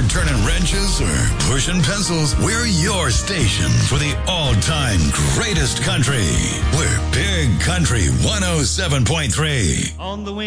turning wrenches or pushing pencils, we're your station for the all-time greatest country. We're Big Country 107.3. On the